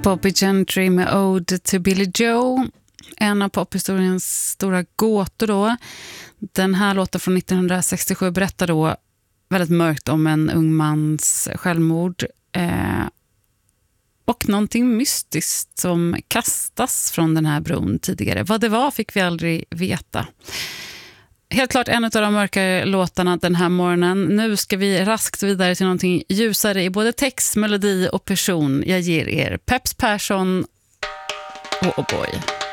Bobby Gentry med Ode to Billy Joe. En av pophistoriens stora gåtor då. Den här låten från 1967 berättar då väldigt mörkt om en ung mans självmord. Och någonting mystiskt som kastas från den här bron tidigare. Vad det var fick vi aldrig veta. Helt klart en av de mörkare låtarna den här morgonen. Nu ska vi raskt vidare till någonting ljusare i både text, melodi och person. Jag ger er Peps Persson och Oh Boy.